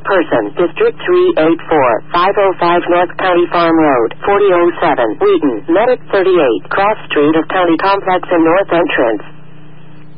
person. District 384, 505 North County Farm Road, 4007, Wheaton. Medic 38, Cross Street of County Complex and North Entrance.